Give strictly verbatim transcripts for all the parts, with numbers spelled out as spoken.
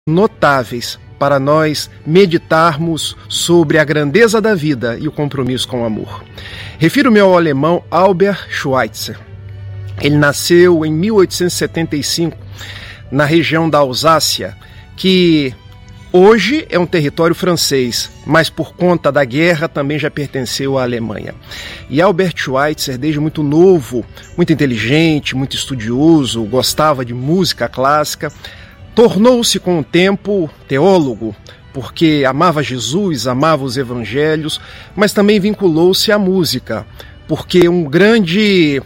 notáveis para nós meditarmos sobre a grandeza da vida e o compromisso com o amor. Refiro-me ao alemão Albert Schweitzer. Ele nasceu em mil oitocentos e setenta e cinco na região da Alsácia, que hoje é um território francês, mas por conta da guerra também já pertenceu à Alemanha. E Albert Schweitzer, desde muito novo, muito inteligente, muito estudioso, gostava de música clássica, tornou-se com o tempo teólogo, porque amava Jesus, amava os evangelhos, mas também vinculou-se à música, porque um grande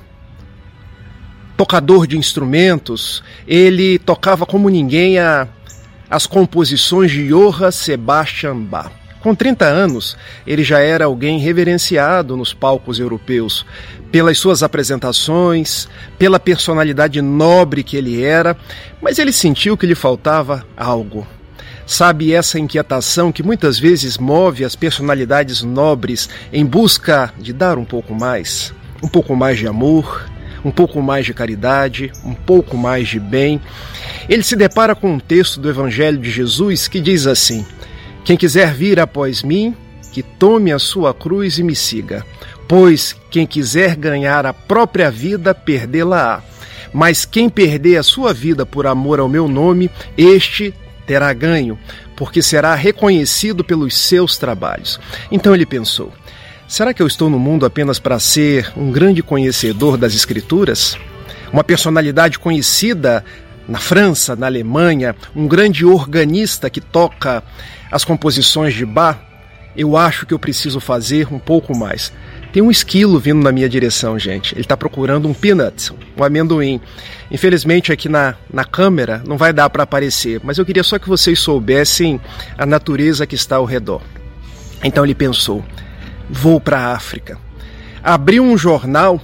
tocador de instrumentos, ele tocava como ninguém a, as composições de Johann Sebastian Bach. Com trinta anos, ele já era alguém reverenciado nos palcos europeus, pelas suas apresentações, pela personalidade nobre que ele era, mas ele sentiu que lhe faltava algo. Sabe essa inquietação que muitas vezes move as personalidades nobres em busca de dar um pouco mais? Um pouco mais de amor, um pouco mais de caridade, um pouco mais de bem. Ele se depara com um texto do Evangelho de Jesus que diz assim: quem quiser vir após mim, que tome a sua cruz e me siga. Pois quem quiser ganhar a própria vida, perdê-la-á. Mas quem perder a sua vida por amor ao meu nome, este terá ganho, porque será reconhecido pelos seus trabalhos. Então ele pensou: será que eu estou no mundo apenas para ser um grande conhecedor das Escrituras? Uma personalidade conhecida na França, na Alemanha, um grande organista que toca as composições de Bach? Eu acho que eu preciso fazer um pouco mais. Tem um esquilo vindo na minha direção, gente. Ele está procurando um peanut, um amendoim. Infelizmente aqui na, na câmera não vai dar para aparecer, mas eu queria só que vocês soubessem a natureza que está ao redor. Então ele pensou: vou para a África. Abriu um jornal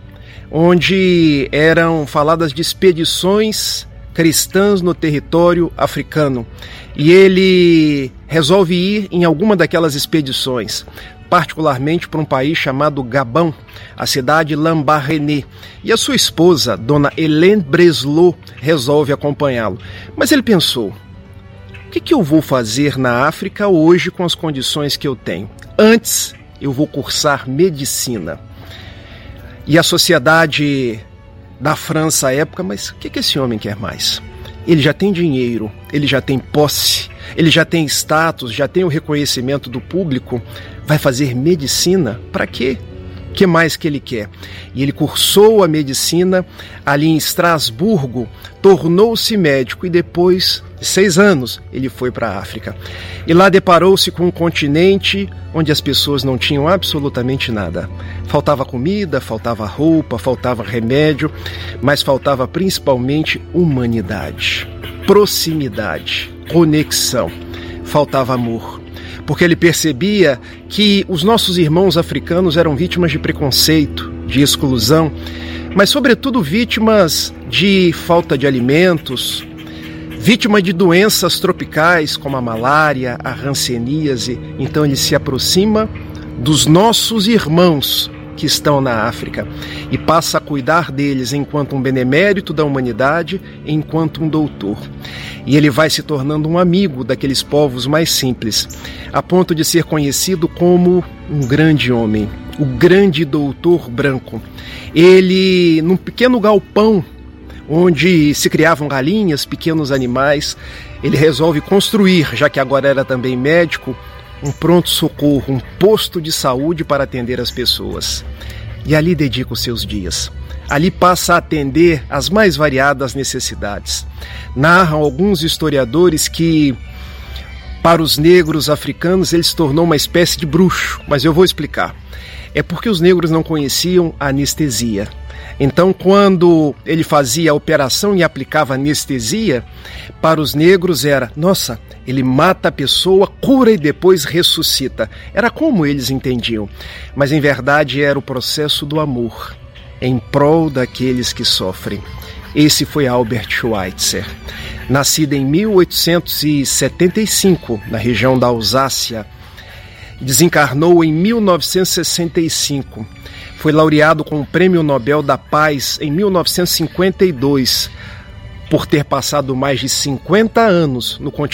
onde eram faladas de expedições cristãs no território africano. E ele resolve ir em alguma daquelas expedições, particularmente para um país chamado Gabão, a cidade Lambaréné. E a sua esposa, dona Hélène Breslau, resolve acompanhá-lo. Mas ele pensou: o que, que eu vou fazer na África hoje com as condições que eu tenho? Antes, eu vou cursar medicina. E a sociedade da França à época: mas o que, que esse homem quer mais? Ele já tem dinheiro, ele já tem posse, ele já tem status, já tem o reconhecimento do público. Vai fazer medicina? Para quê? O que mais que ele quer? E ele cursou a medicina ali em Estrasburgo, tornou-se médico e depois de seis anos ele foi para a África. E lá deparou-se com um continente onde as pessoas não tinham absolutamente nada. Faltava comida, faltava roupa, faltava remédio, mas faltava principalmente humanidade, proximidade, conexão. Faltava amor. Porque ele percebia que os nossos irmãos africanos eram vítimas de preconceito, de exclusão, mas sobretudo vítimas de falta de alimentos, vítima de doenças tropicais como a malária, a hanseníase. Então ele se aproxima dos nossos irmãos que estão na África e passa a cuidar deles enquanto um benemérito da humanidade, enquanto um doutor. E ele vai se tornando um amigo daqueles povos mais simples, a ponto de ser conhecido como um grande homem, o grande doutor branco. Ele, num pequeno galpão onde se criavam galinhas, pequenos animais, ele resolve construir, já que agora era também médico, um pronto-socorro, um posto de saúde para atender as pessoas. E ali dedica os seus dias. Ali passa a atender as mais variadas necessidades. Narram alguns historiadores que, para os negros africanos, ele se tornou uma espécie de bruxo, mas eu vou explicar. É porque os negros não conheciam a anestesia. Então, quando ele fazia a operação e aplicava anestesia, para os negros era: nossa, ele mata a pessoa, cura e depois ressuscita. Era como eles entendiam. Mas, em verdade, era o processo do amor, em prol daqueles que sofrem. Esse foi Albert Schweitzer. Nascido em mil oitocentos e setenta e cinco, na região da Alsácia, desencarnou em mil novecentos e sessenta e cinco. Foi laureado com o Prêmio Nobel da Paz em mil novecentos e cinquenta e dois por ter passado mais de cinquenta anos no continente